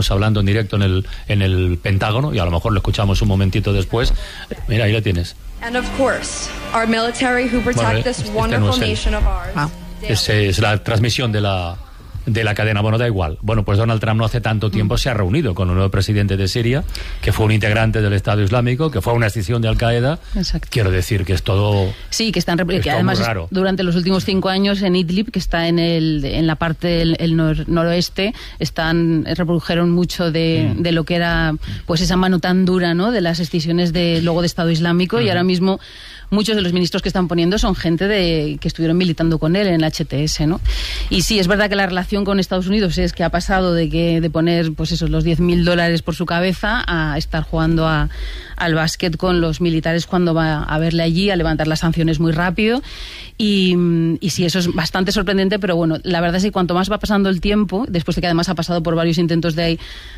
hablando en directo en el Pentágono, y a lo mejor lo escuchamos un momentito después. Mira, ahí lo tienes. And of course, our military who protect this wonderful nation of ours. Es la transmisión de la cadena. Bueno, da igual. Bueno, pues Donald Trump no hace tanto tiempo se ha reunido con el nuevo presidente de Siria, que fue un integrante del Estado Islámico, que fue una escisión de Al-Qaeda. Exacto. Quiero decir que es todo... Sí, que además durante los últimos 5 años en Idlib, que está en la parte del noroeste, reprodujeron mucho de lo que era pues esa mano tan dura, ¿no?, de las escisiones luego de Estado Islámico, y ahora mismo muchos de los ministros que están poniendo son gente que estuvieron militando con él en el HTS, ¿no? Y sí, es verdad que la relación con Estados Unidos es que ha pasado de poner pues esos los $10.000 por su cabeza a estar jugando al básquet con los militares cuando va a verle allí, a levantar las sanciones muy rápido. Y sí, eso es bastante sorprendente, pero bueno, la verdad es que cuanto más va pasando el tiempo, después de que además ha pasado por varios intentos de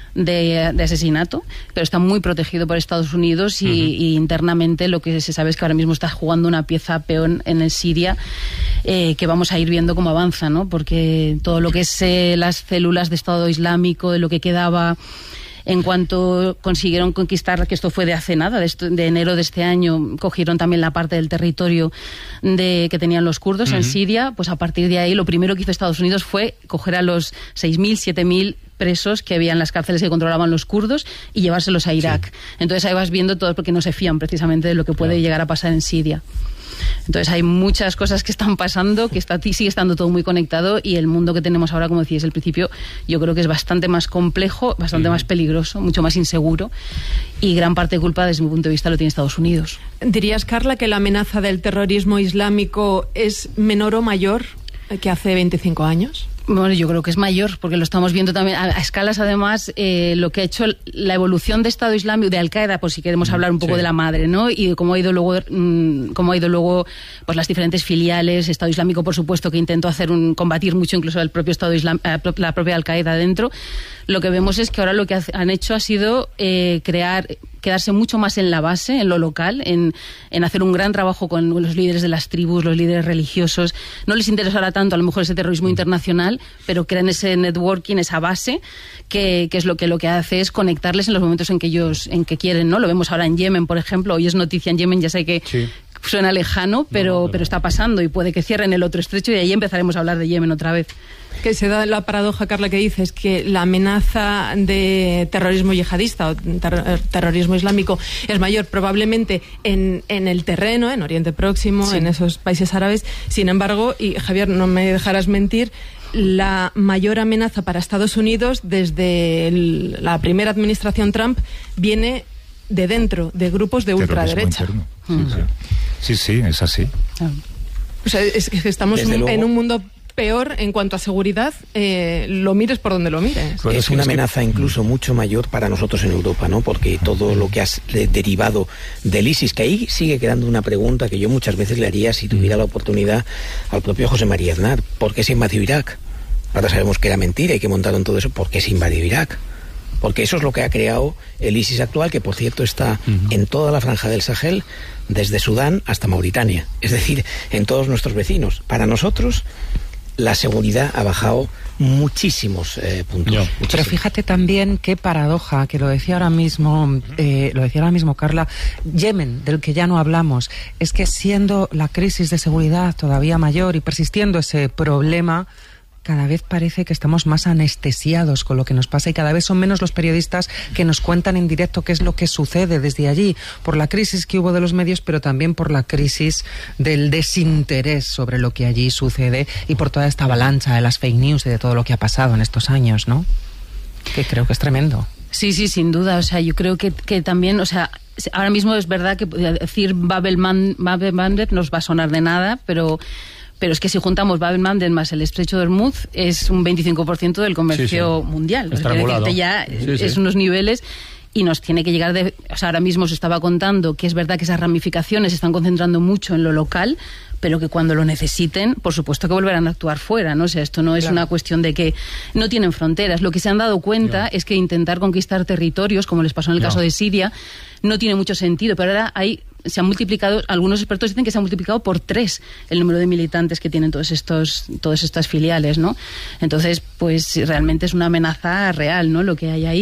asesinato, pero está muy protegido por Estados Unidos y internamente lo que se sabe es que ahora mismo está jugando una pieza peón en Siria, que vamos a ir viendo cómo avanza, ¿no? Porque todo lo que es las células de Estado Islámico, de lo que quedaba en cuanto consiguieron conquistar, que esto fue de hace nada, de enero de este año, cogieron también la parte del territorio que tenían los kurdos en Siria, pues a partir de ahí lo primero que hizo Estados Unidos fue coger a los 6.000, 7.000 presos que había en las cárceles que controlaban los kurdos y llevárselos a Irak. Sí. Entonces ahí vas viendo todo, porque no se fían precisamente de lo que puede llegar a pasar en Siria. Entonces hay muchas cosas que están pasando, que sigue estando todo muy conectado, y el mundo que tenemos ahora, como decíais al principio, yo creo que es bastante más complejo, bastante más peligroso, mucho más inseguro, y gran parte de culpa desde mi punto de vista lo tiene Estados Unidos. ¿Dirías, Carla, que la amenaza del terrorismo islámico es menor o mayor que hace 25 años? Bueno, yo creo que es mayor, porque lo estamos viendo también a escalas, además, lo que ha hecho la evolución de Estado Islámico, de Al-Qaeda, por si queremos hablar un poco de la madre, ¿no? Y cómo ha ido luego pues las diferentes filiales. Estado Islámico, por supuesto, que intentó combatir mucho incluso el propio Estado Islámico, la propia Al-Qaeda dentro. Lo que vemos es que ahora lo que han hecho ha sido quedarse mucho más en la base, en lo local, en hacer un gran trabajo con los líderes de las tribus, los líderes religiosos. No les interesará tanto a lo mejor ese terrorismo internacional, pero crean ese networking, esa base, que es lo que hace es conectarles en los momentos en que quieren, ¿no? Lo vemos ahora en Yemen, por ejemplo. Hoy es noticia en Yemen, ya sé que suena lejano, pero está pasando, y puede que cierren el otro estrecho y ahí empezaremos a hablar de Yemen otra vez. Que se da la paradoja, Carla, que dices que la amenaza de terrorismo yihadista o terrorismo islámico es mayor probablemente en el terreno, en Oriente Próximo, en esos países árabes. Sin embargo, y Javier, no me dejarás mentir, la mayor amenaza para Estados Unidos desde la primera administración Trump viene de dentro, de grupos de ultraderecha. Sí, es así. O sea, es que estamos en un mundo peor en cuanto a seguridad, lo mires por donde lo mires. Pues es una amenaza incluso mucho mayor para nosotros en Europa, ¿no? Porque todo lo que has derivado del ISIS, que ahí sigue quedando una pregunta que yo muchas veces le haría si tuviera la oportunidad al propio José María Aznar. ¿Por qué se invadió Irak? Ahora sabemos que era mentira y que montaron todo eso. ¿Por qué se invadió Irak? Porque eso es lo que ha creado el ISIS actual, que por cierto está en toda la franja del Sahel, desde Sudán hasta Mauritania. Es decir, en todos nuestros vecinos. Para nosotros, la seguridad ha bajado muchísimos puntos. Pero fíjate también qué paradoja, que lo decía ahora mismo Carla, Yemen, del que ya no hablamos, es que siendo la crisis de seguridad todavía mayor y persistiendo ese problema, cada vez parece que estamos más anestesiados con lo que nos pasa, y cada vez son menos los periodistas que nos cuentan en directo qué es lo que sucede desde allí, por la crisis que hubo de los medios, pero también por la crisis del desinterés sobre lo que allí sucede y por toda esta avalancha de las fake news y de todo lo que ha pasado en estos años, ¿no? Que creo que es tremendo. Sí, sin duda. O sea, yo creo que también, o sea, ahora mismo es verdad que decir Bab el-Mandeb nos va a sonar de nada, pero es que si juntamos Bab el-Mandeb más el estrecho de Hormuz, es un 25% del comercio mundial. Es unos niveles, y nos tiene que llegar o sea, ahora mismo se estaba contando que es verdad que esas ramificaciones se están concentrando mucho en lo local, pero que cuando lo necesiten, por supuesto que volverán a actuar fuera, ¿no? O sea, esto no es una cuestión de que no tienen fronteras. Lo que se han dado cuenta es que intentar conquistar territorios, como les pasó en el caso de Siria, no tiene mucho sentido, pero ahora hay se ha multiplicado, algunos expertos dicen que se ha multiplicado por 3 el número de militantes que tienen todas estas filiales, ¿no? Entonces, pues realmente es una amenaza real, ¿no? Lo que hay ahí.